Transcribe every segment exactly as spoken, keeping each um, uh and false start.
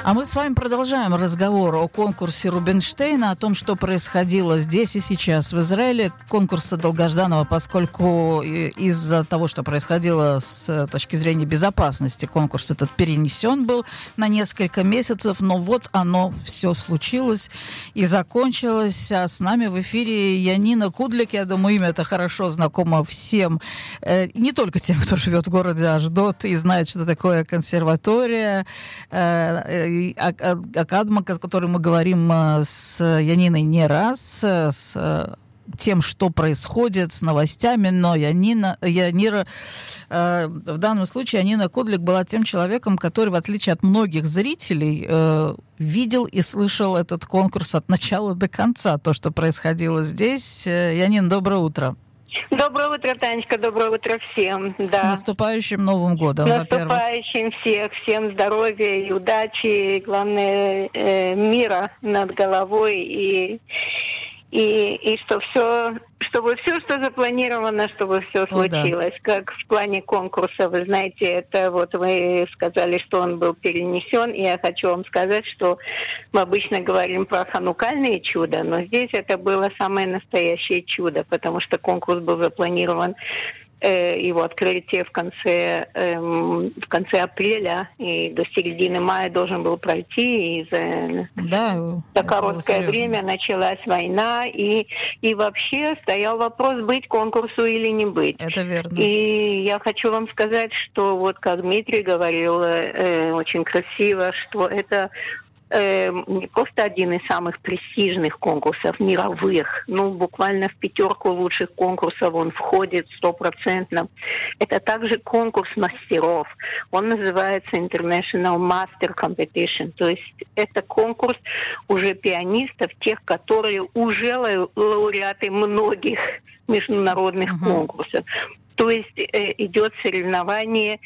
А мы с вами продолжаем разговор о конкурсе Рубинштейна, о том, что происходило здесь и сейчас в Израиле. Конкурса долгожданного, поскольку из-за того, что происходило с точки зрения безопасности, конкурс этот перенесен был на несколько месяцев, но вот оно все случилось и закончилось. А с нами в эфире Янина Кудлик. Я думаю, имя это хорошо знакомо всем, не только тем, кто живет в городе Ашдод и знает, что такое консерватория, Акадма, о которой мы говорим с Яниной не раз, с тем, что происходит, с новостями, но Янина, Янира, э, в данном случае Янина Кудлик была тем человеком, который, в отличие от многих зрителей, э, видел и слышал этот конкурс от начала до конца, то, что происходило здесь. Янин, доброе утро. Доброе утро, Танечка, доброе утро всем. С да. наступающим Новым годом, С наступающим всех, всем здоровья и удачи, и, главное, э, мира над головой, и, и, и что все, чтобы все, что запланировано, чтобы все случилось. О, да. Как в плане конкурса, вы знаете, это вот вы сказали, что он был перенесен, и я хочу вам сказать, что мы обычно говорим про ханукальные чуда, но здесь это было самое настоящее чудо, потому что конкурс был запланирован, э, его открытие в конце, э, в конце апреля, и до середины мая должен был пройти, и за, да, за короткое время началась война, и, и вообще стоял вопрос, быть конкурсу или не быть. Это верно. И я хочу вам сказать, что вот как Дмитрий говорил э, очень красиво, что это не просто один из самых престижных конкурсов мировых, ну, буквально в пятерку лучших конкурсов он входит стопроцентно. Это также конкурс мастеров. Он называется International Master Competition. То есть это конкурс уже пианистов, тех, которые уже лауреаты многих международных uh-huh. конкурсов. То есть э, идет соревнование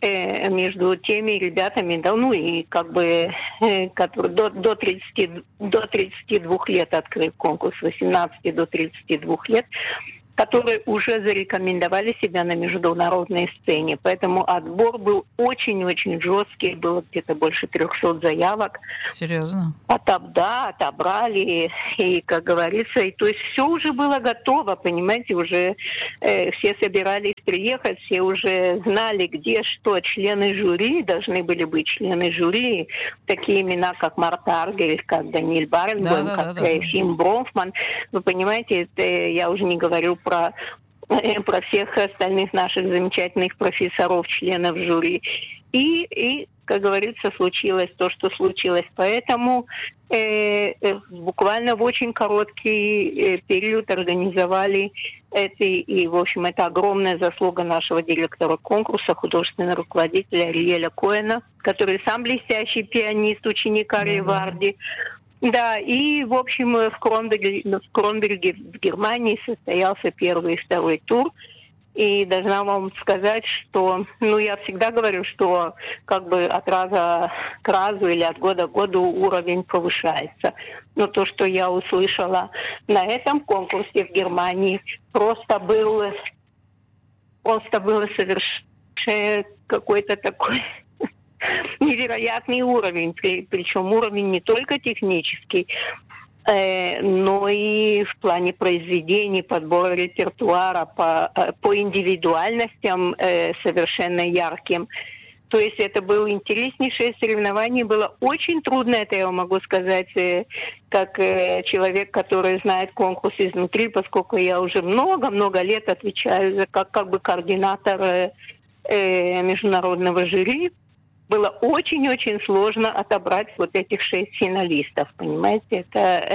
между теми ребятами, да, ну и как бы которые до, до, тридцати, до тридцати двух лет открыт конкурс, с восемнадцати до тридцати двух лет, которые уже зарекомендовали себя на международной сцене. Поэтому отбор был очень-очень жесткий, было где-то больше трехсот заявок. Серьезно? Отоб, да, отобрали, и, как говорится, и, то есть все уже было готово, понимаете, уже э, все собирались приехать, все уже знали, где что. Члены жюри, должны были быть члены жюри, такие имена, как Марта Аргель, как Даниэль Баренбойм, да, да, как да, да, Фим да. Бронфман. Вы понимаете, это, я уже не говорю про, про всех остальных наших замечательных профессоров, членов жюри. И, и как говорится, случилось то, что случилось. Поэтому э, э, буквально в очень короткий э, период организовали это. И, в общем, это огромная заслуга нашего директора конкурса, художественного руководителя Ариэля Коэна, который сам блестящий пианист, ученик Арии Варди. Да, и, в общем, в Кронберге, в Кронберге в Германии состоялся первый и второй тур. И должна вам сказать, что, ну, я всегда говорю, что как бы от раза к разу или от года к году уровень повышается. Но то, что я услышала на этом конкурсе в Германии, просто был, просто было совершенно какой-то такой невероятный уровень. Причем уровень не только технический, но и в плане произведений, подбора репертуара по, по индивидуальностям э, совершенно ярким. То есть это было интереснейшее соревнование, было очень трудно, это я могу сказать, э, как э, человек, который знает конкурс изнутри, поскольку я уже много-много лет отвечаю за, как, как бы координатор э, э, международного жюри. Было очень-очень сложно отобрать вот этих шесть финалистов, понимаете? Это,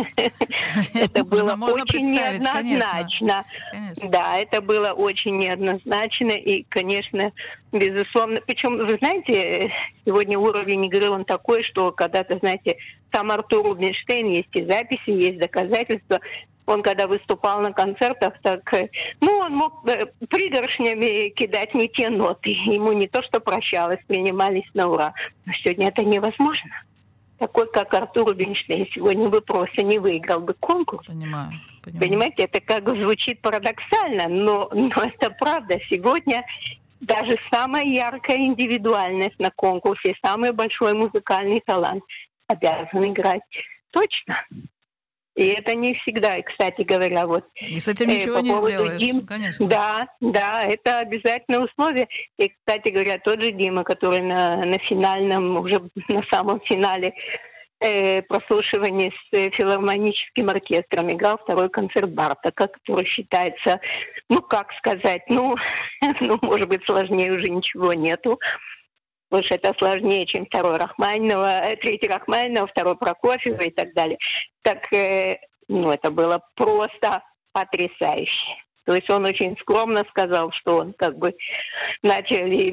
это было очень неоднозначно. Да, это было очень неоднозначно и, конечно, безусловно. Причем, вы знаете, сегодня уровень игры он такой, что когда-то, знаете, сам Артур Рубинштейн, есть и записи, есть доказательства. Он когда выступал на концертах, так, ну, он мог пригоршнями кидать не те ноты. Ему не то, что прощалось, принимались на ура. Но сегодня это невозможно. Такой, как Артур Рубинштейн, сегодня бы просто не выиграл бы конкурс. Понимаю, понимаю. Понимаете, это как звучит парадоксально, но, но это правда. Сегодня даже самая яркая индивидуальность на конкурсе, самый большой музыкальный талант обязан играть точно. И это не всегда, и, кстати говоря, вот И с этим э, ничего по не поводу сделаешь, Дим, конечно. да, да, это обязательное условие. И, кстати говоря, тот же Дима, который на, на финальном, уже на самом финале э, прослушивания с э, филармоническим оркестром играл второй концерт Бартака, который считается, ну, как сказать, ну, ну, может быть, сложнее уже ничего нету. Потому что это сложнее, чем второй Рахманинова, э, третий Рахманинова, второй Прокофьева и так далее. Так, э, ну, это было просто потрясающе. То есть он очень скромно сказал, что он как бы начали,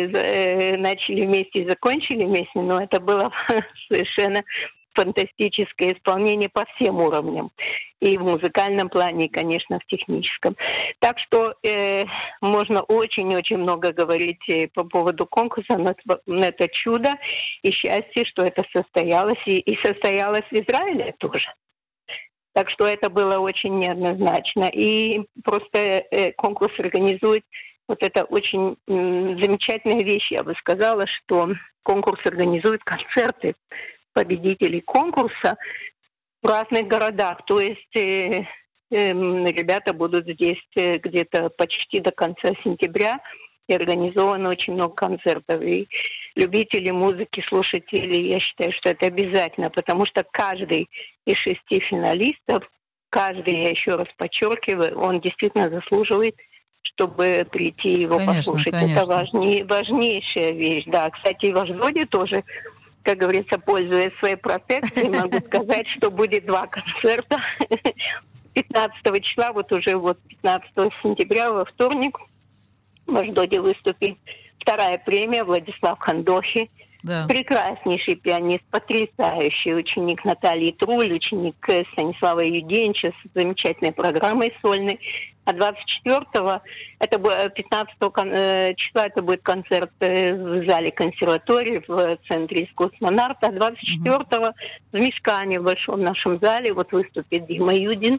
э, начали вместе и закончили вместе, но это было совершенно фантастическое исполнение по всем уровням. И в музыкальном плане, и, конечно, в техническом. Так что э, можно очень-очень много говорить по поводу конкурса, но это, но это чудо и счастье, что это состоялось, и, и состоялось в Израиле тоже. Так что это было очень неоднозначно. И просто э, конкурс организует вот это очень м, замечательная вещь, я бы сказала, что конкурс организует концерты победителей конкурса в разных городах. То есть э, э, ребята будут здесь э, где-то почти до конца сентября, и организовано очень много концертов. И любители музыки, слушатели, я считаю, что это обязательно, потому что каждый из шести финалистов, каждый, я еще раз подчеркиваю, он действительно заслуживает, чтобы прийти его Конечно, послушать. конечно. Это важней, важнейшая вещь. Да, кстати, и в Ашдоде тоже, как говорится, пользуясь своей протекцией, могу сказать, что будет два концерта. пятнадцатого числа, вот уже вот пятнадцатого сентября, во вторник, в Ашдоде выступит вторая премия Владислав Хандохи. Да. Прекраснейший пианист, потрясающий ученик Натальи Труль, ученик Станислава Юденча с замечательной программой сольной. А двадцать четвёртого, это пятнадцатого числа, это будет концерт в зале консерватории в Центре искусств Монарта. А двадцать четвёртого угу. в Мишкане, в большом нашем зале, вот выступит Дима Юдин.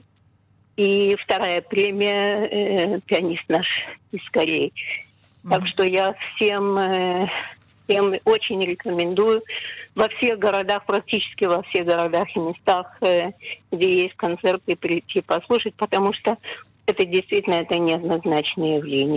И вторая премия э, пианист наш из Кореи. Mm-hmm. Так что я всем, э, всем очень рекомендую во всех городах, практически во всех городах и местах, э, где есть концерты, прийти послушать, потому что это действительно это неоднозначное явление.